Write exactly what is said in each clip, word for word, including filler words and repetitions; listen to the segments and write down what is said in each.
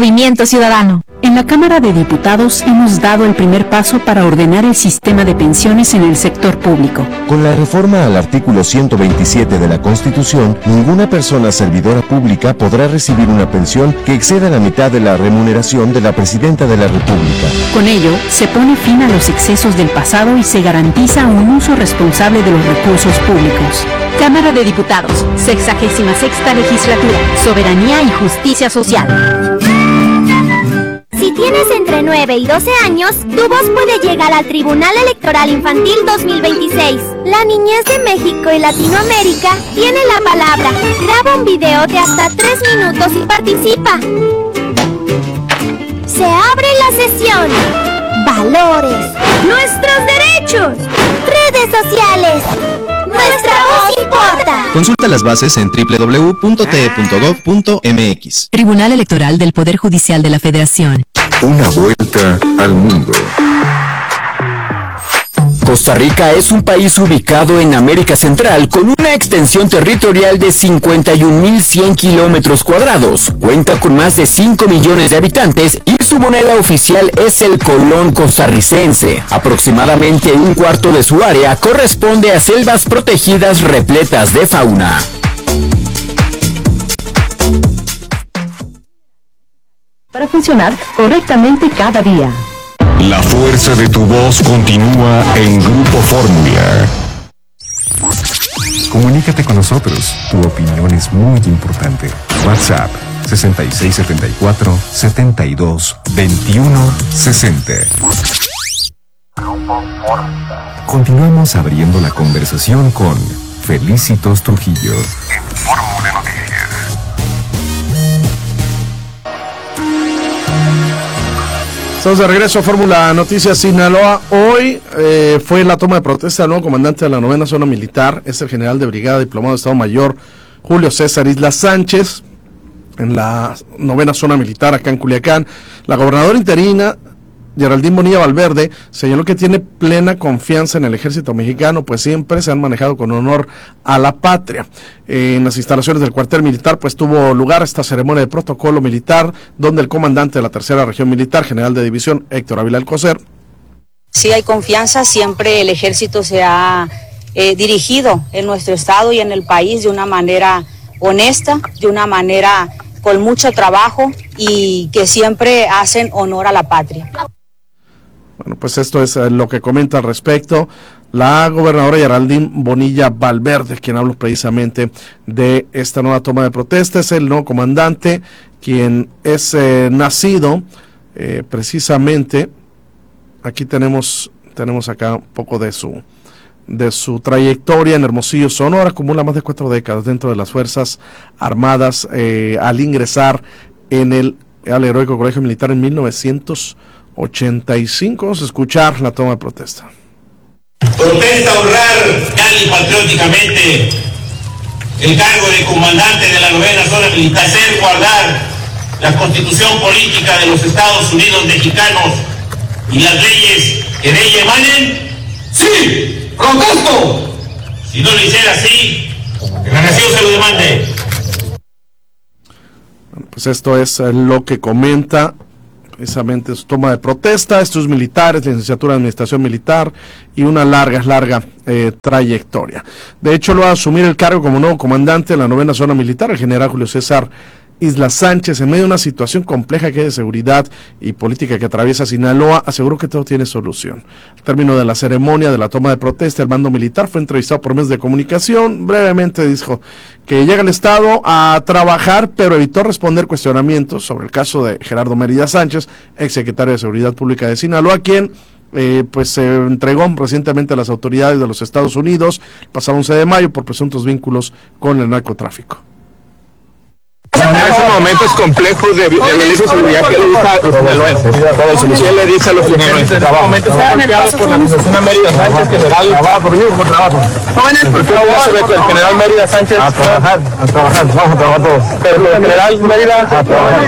Movimiento Ciudadano. En la Cámara de Diputados hemos dado el primer paso para ordenar el sistema de pensiones en el sector público. Con la reforma al artículo ciento veintisiete de la Constitución, ninguna persona servidora pública podrá recibir una pensión que exceda la mitad de la remuneración de la Presidenta de la República. Con ello, se pone fin a los excesos del pasado y se garantiza un uso responsable de los recursos públicos. Cámara de Diputados, sexagésima sexta legislatura, Soberanía y Justicia Social. Si tienes entre nueve y doce años, tu voz puede llegar al Tribunal Electoral Infantil dos mil veintiséis. La niñez de México y Latinoamérica tiene la palabra. Graba un video de hasta tres minutos y participa. Se abre la sesión. Valores. Nuestros derechos. Redes sociales. Nuestra voz importa. Consulta las bases en doble u doble u doble u punto t e punto gov punto m x. Tribunal Electoral del Poder Judicial de la Federación. Una vuelta al mundo. Costa Rica es un país ubicado en América Central con una extensión territorial de cincuenta y un mil cien kilómetros cuadrados. Cuenta con más de cinco millones de habitantes y su moneda oficial es el colón costarricense. Aproximadamente un cuarto de su área corresponde a selvas protegidas repletas de fauna. Para funcionar correctamente cada día. La fuerza de tu voz continúa en Grupo Fórmula. Comunícate con nosotros. Tu opinión es muy importante. WhatsApp sesenta y seis setenta y cuatro setenta y dos veintiuno sesenta. Continuamos abriendo la conversación con Felicitos Trujillo. En Fórmula Noticias. Estamos de regreso a Fórmula Noticias Sinaloa. Hoy eh, fue la toma de protesta del nuevo comandante de la novena zona militar, es el general de brigada diplomado de Estado Mayor Julio César Islas Sánchez, en la novena zona militar acá en Culiacán. La gobernadora interina Geraldine Bonilla Valverde señaló que tiene plena confianza en el ejército mexicano, pues siempre se han manejado con honor a la patria. Eh, en las instalaciones del cuartel militar pues tuvo lugar esta ceremonia de protocolo militar, donde el comandante de la tercera región militar, general de división Héctor Ávila Alcocer. Sí hay confianza, siempre el ejército se ha eh, dirigido en nuestro estado y en el país de una manera honesta, de una manera con mucho trabajo y que siempre hacen honor a la patria. Bueno, pues esto es eh, lo que comenta al respecto la gobernadora Geraldine Bonilla Valverde, quien habla precisamente de esta nueva toma de protesta. Es el nuevo comandante, quien es eh, nacido eh, precisamente, aquí tenemos, tenemos acá un poco de su, de su trayectoria en Hermosillo, Sonora. Acumula más de cuatro décadas dentro de las Fuerzas Armadas eh, al ingresar en el al Heroico Colegio Militar en mil novecientos ochenta y cinco. Vamos a escuchar la toma de protesta. Protesta honrar tal y patrióticamente el cargo de comandante de la novena zona militar, hacer guardar la constitución política de los Estados Unidos mexicanos y las leyes que de ella emanen. ¡Sí! ¡Protesto! Si no lo hiciera así, que la nación se lo demande. Bueno, pues esto es eh, lo que comenta precisamente su toma de protesta, estos militares, licenciatura en administración militar y una larga, larga eh, trayectoria. De hecho, lo va a asumir el cargo como nuevo comandante de la novena zona militar, el general Julio César Islas Sánchez, en medio de una situación compleja que hay de seguridad y política que atraviesa Sinaloa. Aseguró que todo tiene solución. Al término de la ceremonia de la toma de protesta, el mando militar fue entrevistado por medios de comunicación. Brevemente dijo que llega al Estado a trabajar, pero evitó responder cuestionamientos sobre el caso de Gerardo Mérida Sánchez, exsecretario de Seguridad Pública de Sinaloa, quien eh, pues se entregó recientemente a las autoridades de los Estados Unidos el pasado once de mayo por presuntos vínculos con el narcotráfico. En esos momentos complejos de, de violencia y seguridad que le dice a los sinaloenses, ¿qué le dice a los sinaloenses? En estos momentos están golpeados por la asesina Mérida Sánchez, general. Trabajo, por mí, por trabajo. Jóvenes, ¿por qué no se ve con el general Mérida Sánchez? A trabajar, a trabajar, vamos a trabajar todos. Pero el general Mérida, a trabajar.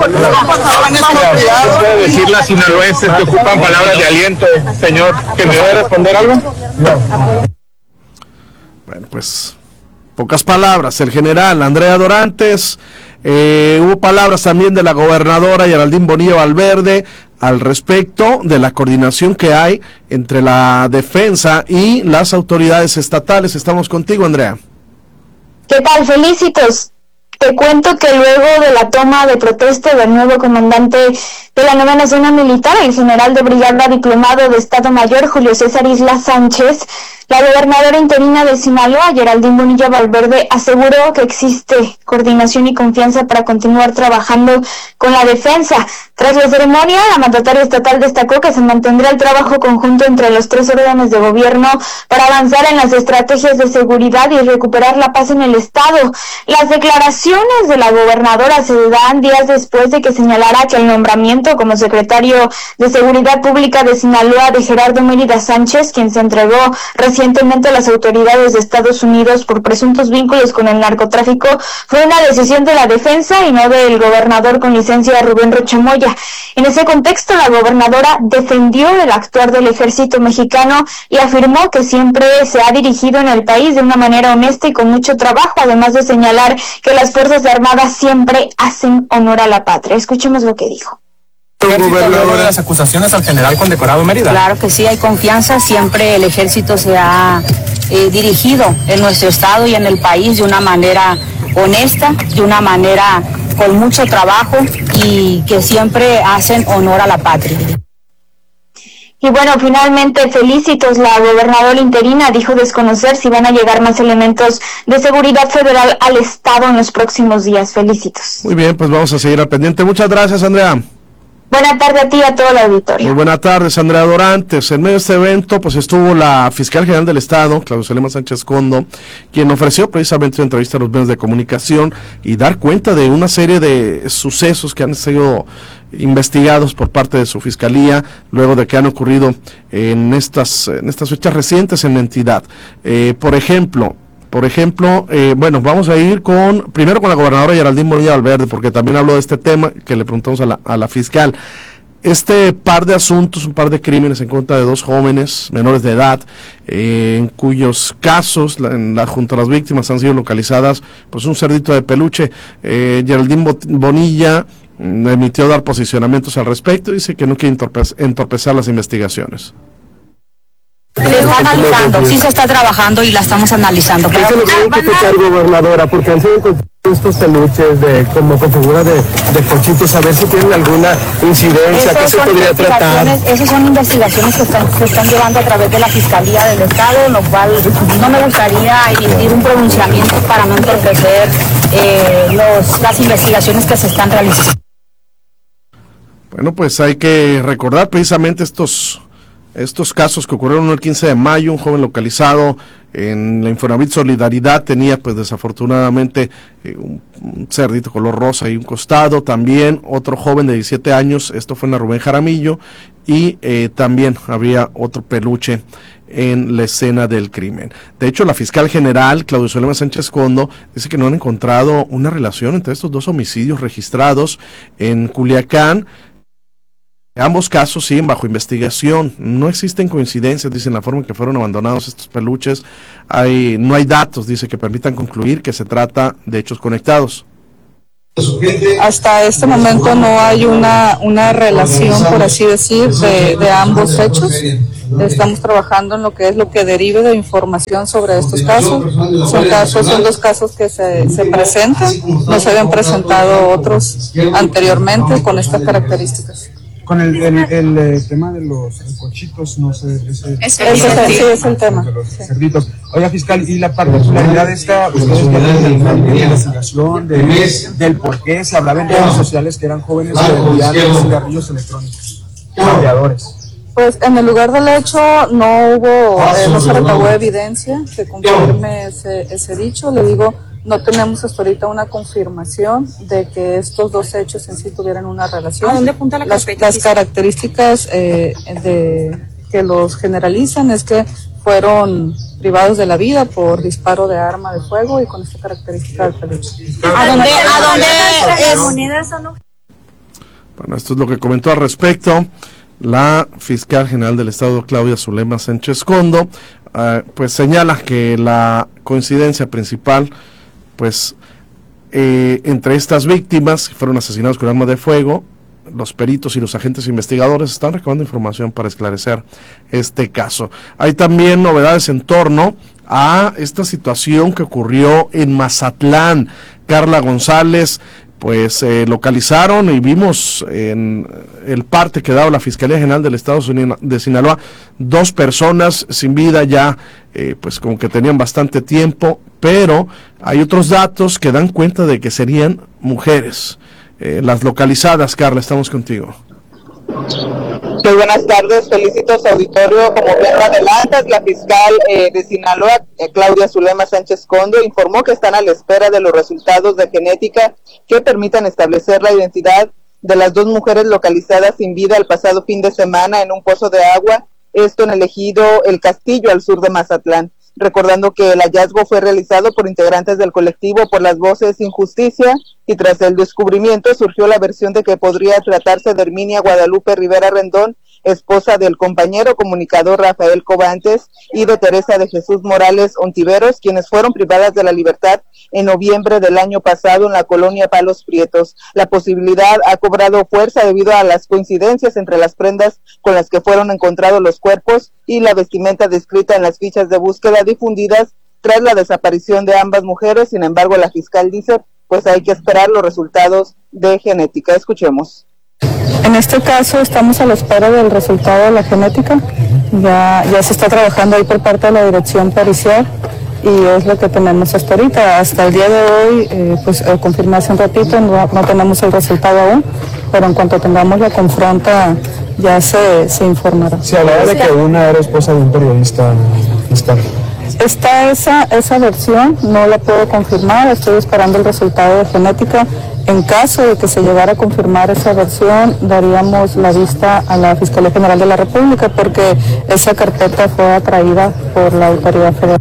¿Qué puede decirle a sinaloenses que ocupan palabras de aliento, señor? ¿Que me puede responder algo? No. Bueno, pues Pocas palabras, el general Andrea Dorantes, eh, hubo palabras también de la gobernadora Geraldine Bonilla Valverde al respecto de la coordinación que hay entre la defensa y las autoridades estatales. Estamos contigo, Andrea. ¿Qué tal? Felicitos. Te cuento que luego de la toma de protesta del nuevo comandante de la novena zona militar, el general de brigada diplomado de Estado Mayor Julio César Isla Sánchez, la gobernadora interina de Sinaloa, Geraldine Bonilla Valverde, aseguró que existe coordinación y confianza para continuar trabajando con la defensa. Tras la ceremonia, la mandataria estatal destacó que se mantendrá el trabajo conjunto entre los tres órdenes de gobierno para avanzar en las estrategias de seguridad y recuperar la paz en el estado. Las declaraciones de la gobernadora se dan días después de que señalara que el nombramiento como secretario de Seguridad Pública de Sinaloa de Gerardo Mérida Sánchez, quien se entregó recientemente a las autoridades de Estados Unidos por presuntos vínculos con el narcotráfico, fue una decisión de la defensa y no del gobernador con licencia Rubén Rocha Moya. En ese contexto, la gobernadora defendió el actuar del ejército mexicano y afirmó que siempre se ha dirigido en el país de una manera honesta y con mucho trabajo, además de señalar que las Fuerzas Armadas siempre hacen honor a la patria. Escuchemos lo que dijo. ¿Gobernador de las acusaciones al general condecorado Mérida? Claro que sí, hay confianza, siempre el ejército se ha eh, dirigido en nuestro estado y en el país de una manera honesta, de una manera con mucho trabajo y que siempre hacen honor a la patria. Y bueno, finalmente, Felicitos, la gobernadora interina dijo desconocer si van a llegar más elementos de seguridad federal al estado en los próximos días. Felicitos. Muy bien, pues vamos a seguir al pendiente. Muchas gracias, Andrea. Buenas tardes a ti y a todo el auditorio. Muy buenas tardes, Andrea Dorantes. En medio de este evento, pues estuvo la fiscal general del Estado, Claudia Zulema Sánchez Condo, quien ofreció precisamente una entrevista a los medios de comunicación y dar cuenta de una serie de sucesos que han sido investigados por parte de su fiscalía, luego de que han ocurrido en estas, en estas fechas recientes en la entidad. Eh, por ejemplo, Por ejemplo, eh, bueno, vamos a ir con, primero con la gobernadora Geraldine Bonilla Valverde, porque también habló de este tema que le preguntamos a la, a la fiscal. Este par de asuntos, un par de crímenes en contra de dos jóvenes menores de edad, eh, en cuyos casos, la, en la, junto a las víctimas han sido localizadas, pues un cerdito de peluche. Eh, Geraldine Bonilla mm, emitió dar posicionamientos al respecto, dice que no quiere entorpe- entorpecer las investigaciones. Se está analizando, sí se está trabajando y la estamos analizando. ¿Qué es lo que tienen que tocar, gobernadora? Porque han sido encontrados estos peluches de, como con figura de, de cochitos, a ver si tienen alguna incidencia, ¿qué se podría tratar? Esas son investigaciones que están, se están llevando a través de la Fiscalía del Estado, lo cual no me gustaría emitir un pronunciamiento para no entorpecer eh, los, las investigaciones que se están realizando. Bueno, pues hay que recordar precisamente estos... Estos casos que ocurrieron el quince de mayo, un joven localizado en la Infonavit Solidaridad tenía pues desafortunadamente eh, un, un cerdito color rosa y un costado, también otro joven de diecisiete años, esto fue en la Rubén Jaramillo, y eh, también había otro peluche en la escena del crimen. De hecho, la fiscal general, Claudia Zulema Sánchez Condo, dice que no han encontrado una relación entre estos dos homicidios registrados en Culiacán. Ambos casos siguen bajo investigación, no existen coincidencias, dice, en la forma en que fueron abandonados estos peluches, hay, no hay datos, dice, que permitan concluir que se trata de hechos conectados. Hasta este momento no hay una, una relación, por así decir, de, de ambos hechos. Estamos trabajando en lo que es lo que derive de información sobre estos casos. Son casos, son dos casos que se, se presentan, no se habían presentado otros anteriormente con estas características. Con el, el, el, el tema de los cochitos, no sé, ese, ese, ese sí, es el tema. De los cerditos. Oiga, fiscal, y la particularidad de esta, ustedes tienen una investigación de, del por qué se hablaba en redes sociales que eran jóvenes que vendían cigarrillos electrónicos, cambiadores. Pues en el lugar del hecho no hubo, eh, no se recabó evidencia que confirme ese, ese dicho, le digo. No tenemos hasta ahorita una confirmación de que estos dos hechos en sí tuvieran una relación. ¿A dónde apunta la las, las características eh, de, que los generalizan es que fueron privados de la vida por disparo de arma de fuego y con esta característica del peluche. ¿A dónde, a dónde es? ¿Monedas o no? Bueno, esto es lo que comentó al respecto. la fiscal general del Estado, Claudia Zulema Sánchez Condo, uh, pues señala que la coincidencia principal, pues, eh, entre estas víctimas que fueron asesinados con arma de fuego, los peritos y los agentes investigadores están recabando información para esclarecer este caso. Hay también novedades en torno a esta situación que ocurrió en Mazatlán. Carla González, pues eh, localizaron y vimos en el parte que daba la Fiscalía General del Estado de Sinaloa dos personas sin vida ya, eh, pues como que tenían bastante tiempo, pero hay otros datos que dan cuenta de que serían mujeres. Eh, las localizadas, Carla, estamos contigo. Muy buenas tardes, felicito a su auditorio. Como bien adelantas, la fiscal eh, de Sinaloa, eh, Claudia Zulema Sánchez Condo, informó que están a la espera de los resultados de genética que permitan establecer la identidad de las dos mujeres localizadas sin vida el pasado fin de semana en un pozo de agua, esto en el ejido El Castillo, al sur de Mazatlán. Recordando que el hallazgo fue realizado por integrantes del colectivo Por las Voces Sin Justicia, y tras el descubrimiento surgió la versión de que podría tratarse de Herminia Guadalupe Rivera Rendón, esposa del compañero comunicador Rafael Covantes, y de Teresa de Jesús Morales Ontiveros, quienes fueron privadas de la libertad en noviembre del año pasado en la colonia Palos Prietos. La posibilidad ha cobrado fuerza debido a las coincidencias entre las prendas con las que fueron encontrados los cuerpos y la vestimenta descrita en las fichas de búsqueda difundidas tras la desaparición de ambas mujeres. Sin embargo, la fiscal dice, pues hay que esperar los resultados de genética. Escuchemos. En este caso estamos a la espera del resultado de la genética. Ya, ya se está trabajando ahí por parte de la dirección pericial y es lo que tenemos hasta ahorita. Hasta el día de hoy, eh, pues eh, confirmé hace un ratito, no, no tenemos el resultado aún, pero en cuanto tengamos la confronta ya se, se informará. Se hablaba de que una era esposa de un periodista fiscal. Está esa, esa versión, no la puedo confirmar, estoy esperando el resultado de genética. En caso de que se llegara a confirmar esa versión, daríamos la vista a la Fiscalía General de la República, porque esa carpeta fue atraída por la autoridad federal.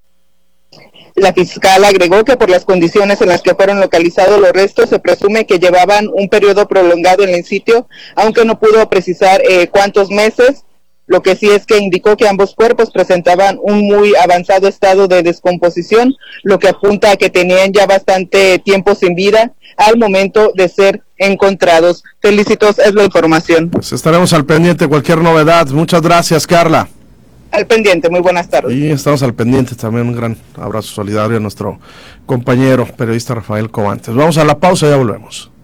La fiscal agregó que por las condiciones en las que fueron localizados los restos, se presume que llevaban un periodo prolongado en el sitio, aunque no pudo precisar eh, cuántos meses. Lo que sí es que indicó que ambos cuerpos presentaban un muy avanzado estado de descomposición, lo que apunta a que tenían ya bastante tiempo sin vida al momento de ser encontrados. Felicitos, es la información. Pues estaremos al pendiente de cualquier novedad. Muchas gracias, Carla. Al pendiente, muy buenas tardes. Y estamos al pendiente también. Un gran abrazo solidario a nuestro compañero periodista Rafael Covantes. Vamos a la pausa y ya volvemos.